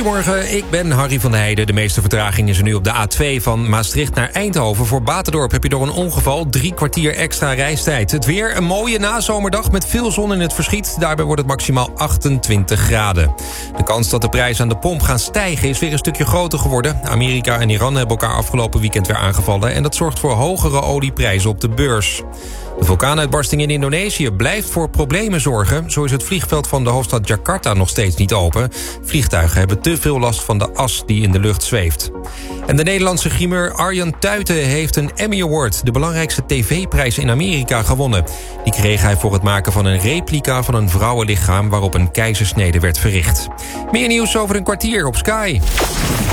Goedemorgen, ik ben Harry van der Heijden. De meeste vertraging is er nu op de A2 van Maastricht naar Eindhoven. Voor Batendorp heb je door een ongeval 3 kwartier extra reistijd. Het weer, een mooie nazomerdag met veel zon in het verschiet. Daarbij wordt het maximaal 28 graden. De kans dat de prijzen aan de pomp gaan stijgen is weer een stukje groter geworden. Amerika en Iran hebben elkaar afgelopen weekend weer aangevallen en dat zorgt voor hogere olieprijzen op de beurs. De vulkaanuitbarsting in Indonesië blijft voor problemen zorgen. Zo is het vliegveld van de hoofdstad Jakarta nog steeds niet open. Vliegtuigen hebben te veel last van de as die in de lucht zweeft. En de Nederlandse grimeur Arjan Tuyten heeft een Emmy Award, de belangrijkste tv-prijs in Amerika, gewonnen. Die kreeg hij voor het maken van een replica van een vrouwenlichaam waarop een keizersnede werd verricht. Meer nieuws over een kwartier op Sky.